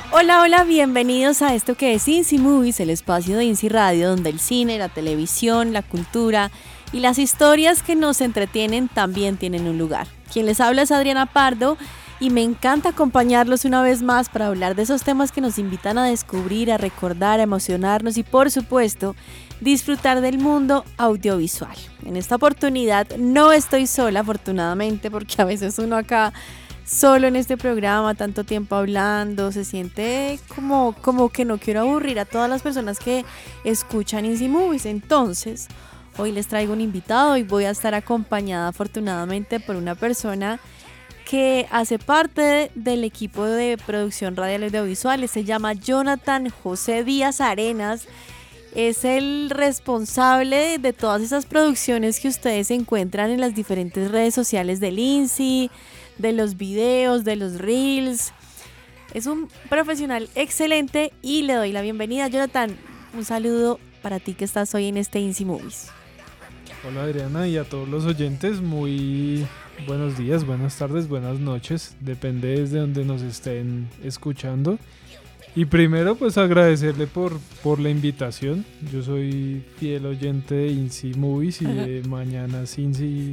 Hola, hola, bienvenidos a esto que es INSI Movies, el espacio de INSI Radio, donde el cine, la televisión, la cultura y las historias que nos entretienen también tienen un lugar. Quien les habla es Adriana Pardo y me encanta acompañarlos una vez más para hablar de esos temas que nos invitan a descubrir, a recordar, a emocionarnos y por supuesto disfrutar del mundo audiovisual. En esta oportunidad no estoy sola, afortunadamente, porque a veces uno acá solo en este programa, tanto tiempo hablando, se siente como que no quiero aburrir a todas las personas que escuchan INSI Movies. Entonces, hoy les traigo un invitado y voy a estar acompañada afortunadamente por una persona que hace parte del equipo de producción radial y audiovisual. Se llama Jonathan José Díaz Arenas. Es el responsable de todas esas producciones que ustedes encuentran en las diferentes redes sociales del INSI, de los videos, de los reels. Es un profesional excelente y le doy la bienvenida. Jonathan, un saludo para ti que estás hoy en este INSI Movies. Hola Adriana y a todos los oyentes, muy buenos días, buenas tardes, buenas noches, depende desde donde nos estén escuchando. Y primero pues agradecerle por la invitación. Yo soy fiel oyente de INSI Movies y de Mañanas INSI,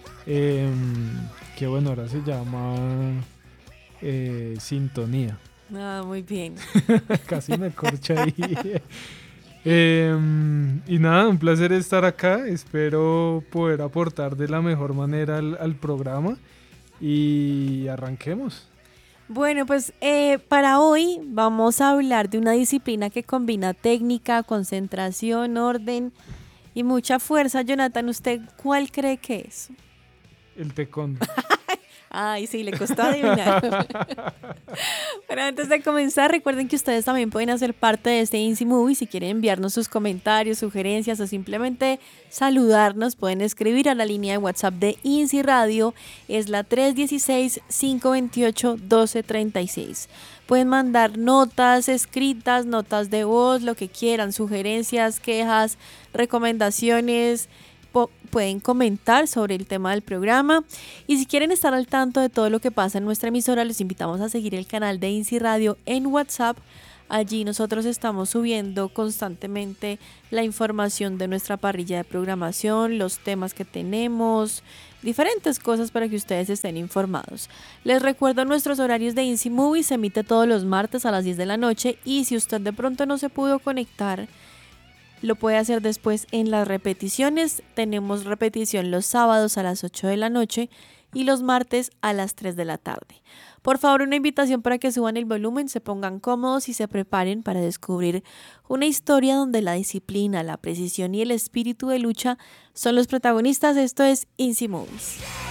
que bueno, ahora se llama Sintonía. Ah, muy bien. Casi me corcha ahí. Y nada, un placer estar acá. Espero poder aportar de la mejor manera al programa y arranquemos. Bueno, pues para hoy vamos a hablar de una disciplina que combina técnica, concentración, orden y mucha fuerza. Jonathan, ¿usted cuál cree que es? El taekwondo. Ay, sí, le costó adivinar. Pero antes de comenzar, recuerden que ustedes también pueden hacer parte de este INSI Movie. Si quieren enviarnos sus comentarios, sugerencias o simplemente saludarnos, pueden escribir a la línea de WhatsApp de INSI Radio. Es la 316-528-1236. Pueden mandar notas escritas, notas de voz, lo que quieran, sugerencias, quejas, recomendaciones. Pueden comentar sobre el tema del programa y si quieren estar al tanto de todo lo que pasa en nuestra emisora, los invitamos a seguir el canal de INSI Radio en WhatsApp. Allí nosotros estamos subiendo constantemente la información de nuestra parrilla de programación, los temas que tenemos, diferentes cosas para que ustedes estén informados. Les recuerdo nuestros horarios de INSI Movie, se emite todos los martes a las 10 de la noche y si usted de pronto no se pudo conectar, lo puede hacer después en las repeticiones. Tenemos repetición los sábados a las 8 de la noche y los martes a las 3 de la tarde. Por favor, una invitación para que suban el volumen, se pongan cómodos y se preparen para descubrir una historia donde la disciplina, la precisión y el espíritu de lucha son los protagonistas. Esto es INSI Movies.